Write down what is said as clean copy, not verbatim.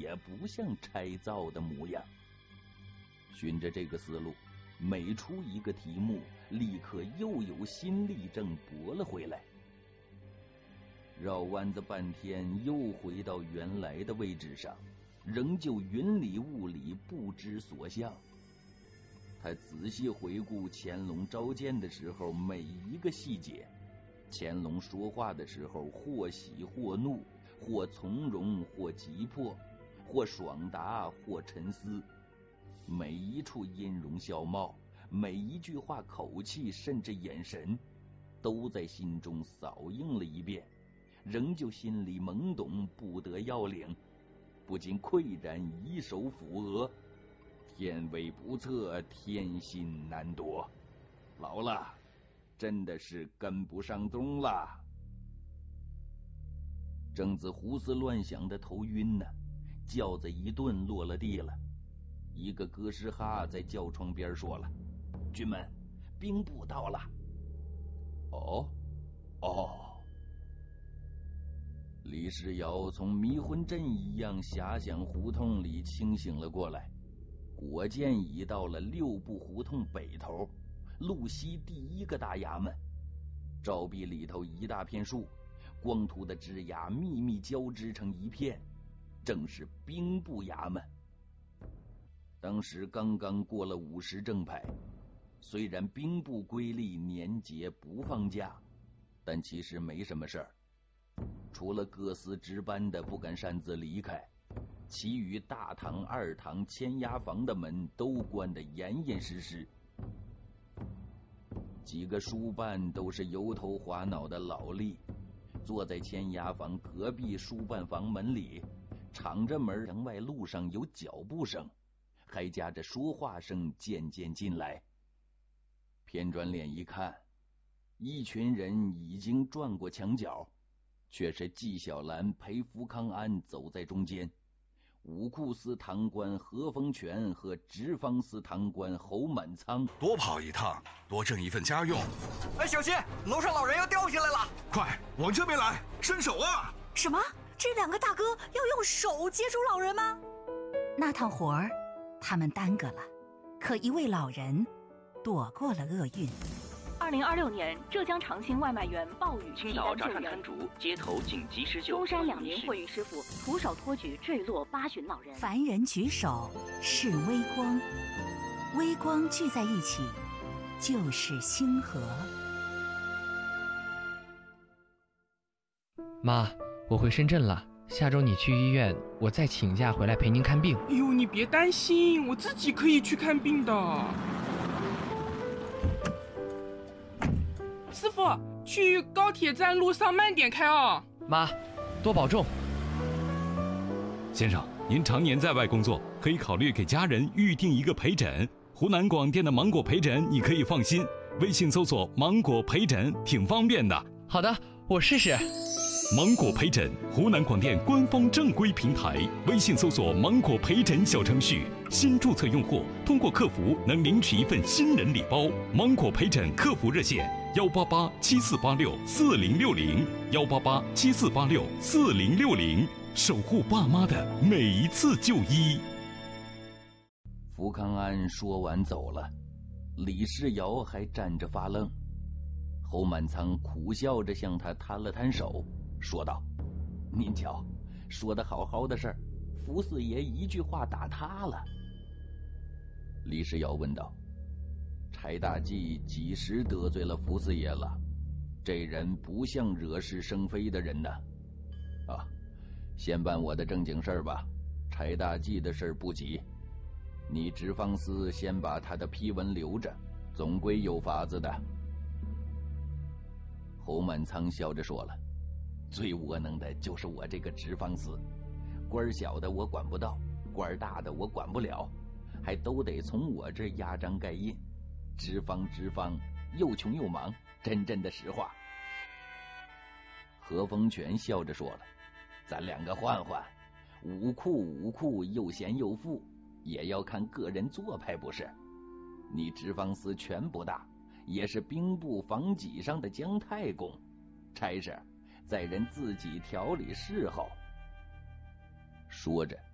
也不像拆灶的模样。循着这个思路，每出一个题目，立刻又有新例证驳了回来。绕弯子半天，又回到原来的位置上，仍旧云里雾里，不知所向。他仔细回顾乾隆召见的时候每一个细节，乾隆说话的时候或喜或怒，或从容或急迫，或爽答或沉思，每一处音容笑貌，每一句话口气，甚至眼神，都在心中扫映了一遍，仍旧心里懵懂，不得要领，不禁喟然以手抚额。天威不测，天心难夺，老了，真的是跟不上踪了。正自胡思乱想的头晕呢，轿子一顿落了地了。一个哥斯哈在轿窗边说了：“军们，兵部到了。”哦。李世尧从迷魂阵一样遐想胡同里清醒了过来，果见已到了六部胡同北头，路西第一个大衙门。照壁里头一大片树，光秃的枝桠密密交织成一片，正是兵部衙门。当时刚刚过了50正牌，虽然兵部规例年节不放假，但其实没什么事儿。除了各司值班的不敢擅自离开，其余大堂、二堂、签押房的门都关得严严实实。几个书办都是油头滑脑的老吏，坐在签押房隔壁书办房门里，敞着门，墙外路上有脚步声，还夹着说话声渐渐进来。偏转脸一看，一群人已经转过墙角，却是纪晓岚陪福康安走在中间，武库司堂官何丰全和直方司堂官侯满仓多跑一趟，多挣一份家用。 哎，小心，楼上老人要掉下来了！ 快往这边来，伸手啊！ 什么？这2个大哥要用手接住老人吗？那趟活儿他们耽搁了，可一位老人躲过了厄运。 2026年，浙江长兴外卖员暴雨青岛炸串摊主街头紧急施救， 中山2名货运师傅徒手托举坠落8旬老人。 凡人举手是微光，微光聚在一起就是星河。 妈，我回深圳了，下周你去医院，我再请假回来陪您看病。 哎呦，你别担心，我自己可以去看病的。师傅，去高铁站路上慢点开哦。 妈，多保重。 先生，您常年在外工作，可以考虑给家人预定一个陪诊。湖南广电的芒果陪诊，你可以放心。微信搜索芒果陪诊，挺方便的。 好的，我试试。 芒果陪诊，湖南广电官方正规平台，微信搜索芒果陪诊小程序，新注册用户通过客服能领取一份新人礼包。芒果陪诊客服热线18874864060，18874864060，守护爸妈的每一次就医。 福康安说完走了，李世尧还站着发愣。侯满仓苦笑着向他摊了摊手，说道：“您瞧，说的好好的事儿，福四爷一句话打塌了。”李世尧问道：“柴大济几时得罪了福四爷了？这人不像惹是生非的人呢。啊，先办我的正经事儿吧，柴大济的事儿不急。你直方司先把他的批文留着，总归有法子的。”侯满仓笑着说了：“最窝囊的就是我这个直方司，官小的我管不到，官大的我管不了，还都得从我这压章盖印。直方又穷又忙，真的实话。”何丰全笑着说了：“咱2个换换，武库又闲又富，也要看个人做派不是？你直方司权不大，也是兵部防己上的姜太公，差事在人自己调理侍候。”说着